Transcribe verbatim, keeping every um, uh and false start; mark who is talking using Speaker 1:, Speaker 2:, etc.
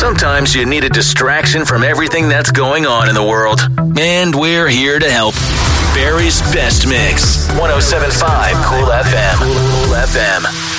Speaker 1: Sometimes you need a distraction from everything that's going on in the world. And we're here to help. Barry's Best Mix. one oh seven point five Cool F M. Cool F M.